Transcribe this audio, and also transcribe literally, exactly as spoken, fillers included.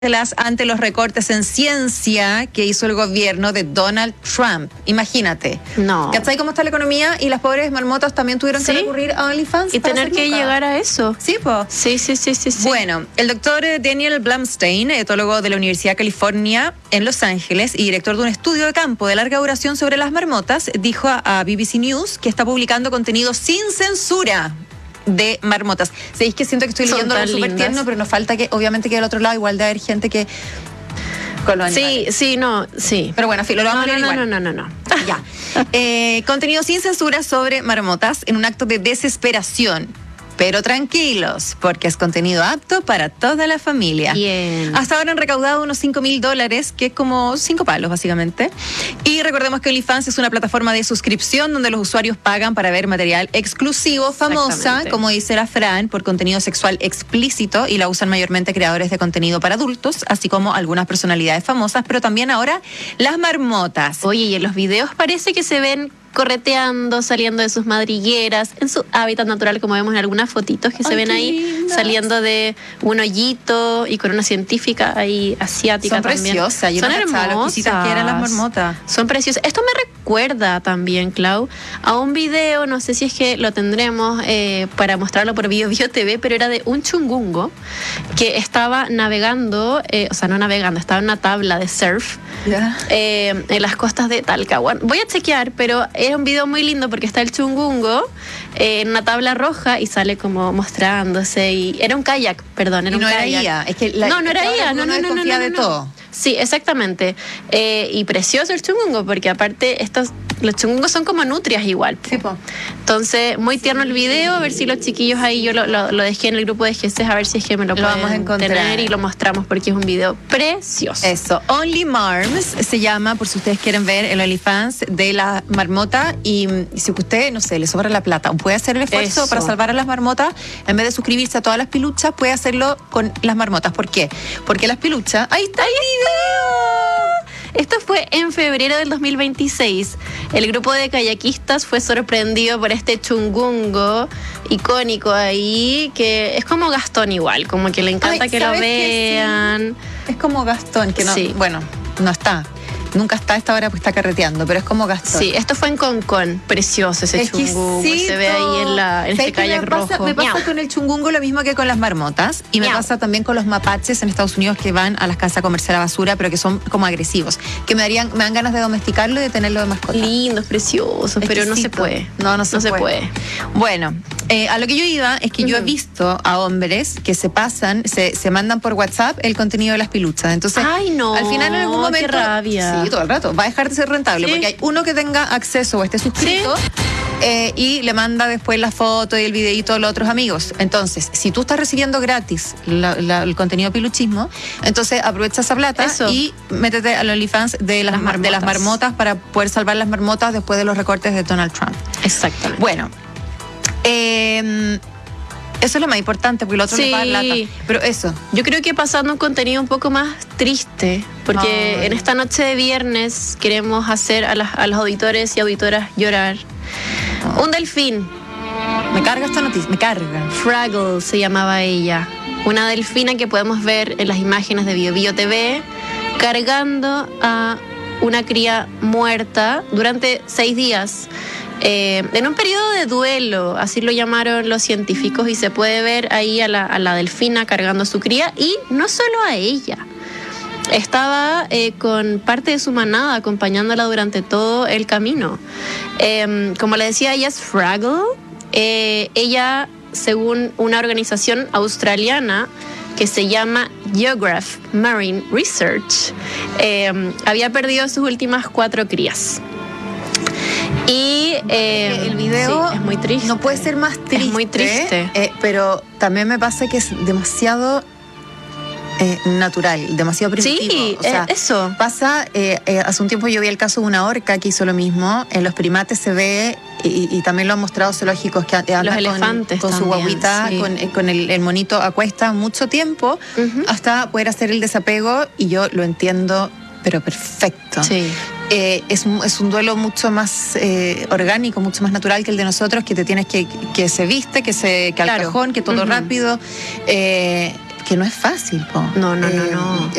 ante los recortes en ciencia que hizo el gobierno de Donald Trump. Imagínate. No. ¿Cachai cómo está la economía? Y las pobres marmotas también tuvieron ¿Sí? que recurrir a OnlyFans. Y tener que lucas. llegar a eso. Sí, po. Sí, sí, sí, sí, sí. Bueno, el doctor Daniel Blumstein, etólogo de la Universidad de California en Los Ángeles y director de un estudio de campo de larga duración sobre las marmotas, dijo a B B C News que está publicando contenido sin censura de marmotas. Sabéis que siento que estoy leyendo algo súper tierno, pero nos falta que, obviamente, que del otro lado igual de haber gente que con los animales. Sí, sí, no, sí. Pero bueno, filo, lo vamos no, a leer no, igual. no, no, no, no. Ya. Eh, contenido sin censura sobre marmotas en un acto de desesperación. Pero tranquilos, porque es contenido apto para toda la familia. Bien. Hasta ahora han recaudado unos cinco mil dólares, que es como cinco palos, básicamente. Y recordemos que OnlyFans es una plataforma de suscripción donde los usuarios pagan para ver material exclusivo, famosa, como dice la Fran, por contenido sexual explícito, y la usan mayormente creadores de contenido para adultos, así como algunas personalidades famosas, pero también ahora las marmotas. Oye, y en los videos parece que se ven correteando, saliendo de sus madrigueras, en su hábitat natural, como vemos en algunas fotitos que se Ay, ven qué ahí, lindas. Saliendo de un hoyito y con una científica ahí asiática Son también. preciosas. Yo Son no cachaba lo hermosas. exquisitas que eran las marmotas. Son preciosas. Esto me recuerda también, Clau, a un video, no sé si es que lo tendremos eh, para mostrarlo por Bio Bio T V, pero era de un chungungo que estaba navegando, eh, o sea, no navegando, estaba en una tabla de surf Ya. eh, en las costas de Talcahuano. Voy a chequear, pero era un video muy lindo porque está el chungungo eh, en una tabla roja y sale como mostrándose. Y era un kayak, perdón, era Y no un era kayak. I A. Es que la, no, no era ahora I A, uno no, no, no, no, desconfía no, de no. todo. Sí, exactamente. Eh, y precioso el chungungo, porque aparte estos, los chungungos son como nutrias igual. Sí, po. Entonces, muy tierno el video, a ver si los chiquillos ahí, yo lo, lo, lo dejé en el grupo de G C, a ver si es que me lo, Lo pueden vamos a encontrar. tener y lo mostramos porque es un video precioso. Eso, Only Marms se llama, por si ustedes quieren ver el OnlyFans de la marmota. Y mm, si usted, no sé, le sobra la plata, puede hacer el esfuerzo Eso. para salvar a las marmotas, en vez de suscribirse a todas las piluchas, puede hacerlo con las marmotas. ¿Por qué? Porque las piluchas, ahí está el video. Esto fue en febrero del dos mil veintiséis. El grupo de kayakistas fue sorprendido por este chungungo icónico ahí, que es como Gastón igual, como que le encanta Ay, que lo ¿sabes qué? vean. Es como Gastón, que no, Sí. bueno, no está. Nunca está a esta hora, pues está carreteando, pero es como Gastón. Sí, esto fue en Concón, precioso ese chungungo, se ve ahí en, la, en este ¿Sabes qué kayak me pasa? rojo. Me pasa Miau. con el chungungo lo mismo que con las marmotas, y me Miau. pasa también con los mapaches en Estados Unidos que van a las casas a comerse la basura, pero que son como agresivos, que me darían, me dan ganas de domesticarlo y de tenerlo de mascota. Lindos, preciosos, pero no se Exquisito. puede. No, no se no puede. Se puede. Bueno, eh, a lo que yo iba es que yo he Ujú. visto a hombres que se pasan, se, se mandan por WhatsApp el contenido de las piluchas. Entonces, Ay, no, al final en algún qué momento, rabia. sí, todo el rato, va a dejar de ser rentable, Sí. porque hay uno que tenga acceso o esté suscrito. Eh, y le manda después la foto y el videíto a los otros amigos. Entonces, si tú estás recibiendo gratis la, la, el contenido de piluchismo, entonces aprovecha esa plata Eso. y métete al OnlyFans de las, Las mar- de las marmotas. marmotas para poder salvar las marmotas después de los recortes de Donald Trump. Exactamente. Bueno, eh, eso es lo más importante, porque lo otro Sí. le paga plata. Pero eso, Yo creo que pasando un contenido un poco más triste, porque Ay. en esta noche de viernes queremos hacer a, las, a los auditores y auditoras llorar. Un delfín, me carga esta noticia, me carga. Fraggle se llamaba ella, una delfina que podemos ver en las imágenes de Bio Bio T V, cargando a una cría muerta durante seis días. Eh, en un periodo de duelo, así lo llamaron los científicos, y se puede ver ahí a la, a la delfina cargando a su cría, y no solo a ella. Estaba eh, con parte de su manada acompañándola durante todo el camino. Eh, como le decía, ella es Fraggle. Eh, ella, según una organización australiana que se llama Geograph Marine Research, eh, había perdido sus últimas cuatro crías. Y eh, El video sí, es muy triste. no puede ser más triste. Es muy triste. eh, pero también me pasa que es demasiado eh, natural, demasiado primitivo. Sí, O sea, eh, eso. pasa, eh, eh, hace un tiempo yo vi el caso de una orca que hizo lo mismo. En los primates se ve, y, y también lo han mostrado zoológicos, que andan Los con, elefantes con su también, guaguita, sí. con, eh, con el, el monito a cuesta mucho tiempo, Ujú. hasta poder hacer el desapego, y yo lo entiendo, pero perfecto. Sí. Eh, es, un, es un duelo mucho más eh, orgánico, mucho más natural que el de nosotros, que te tienes que, que se viste, que se que al Claro. cajón, que todo Ujú. rápido. Eh, que no es fácil, po. No, no, no, Eh, no.